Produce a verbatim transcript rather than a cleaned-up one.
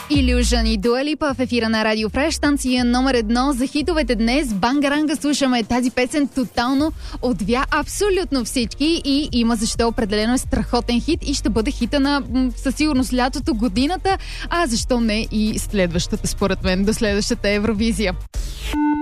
Illusion и Dua Lipa в ефира на Радио Фреш, станция номер едно за хитовете днес. Бангаранга слушаме тази песен, тотално отвя абсолютно всички и има защо, определено е страхотен хит и ще бъде хита на със сигурност лятото, годината, а защо не и следващата, според мен, до следващата Евровизия.